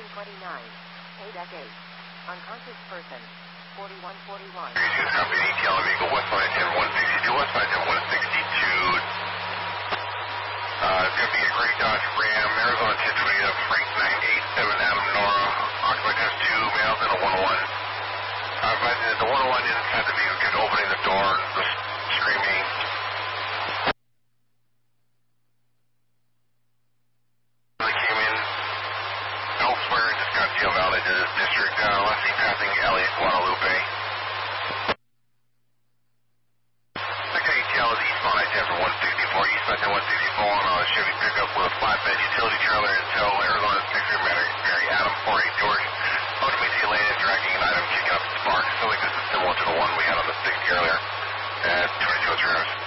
Deck 8. Unconscious person, 4141. Copy, ATL vehicle westbound at 162, westbound at 162. It's going to be a Gray Dodge Ram, Arizona 1020 up, Frank 987, Adam Nora, occupied has 2 males and a 101. The 101 is inside the vehicle, kept opening the door and was screaming. They came in elsewhere in Escondido Valley to this district, last seen passing Elliot Guadalupe. Second ATL is eastbound I-10 for 164, eastbound at 164 on a Chevy pickup with a flatbed utility trailer until Arizona 6 Mary Adam 48 George. Automated lane and dragging an item, kicking up the spark. So like this is similar to the one we had on the 60 earlier at 22 Traverse.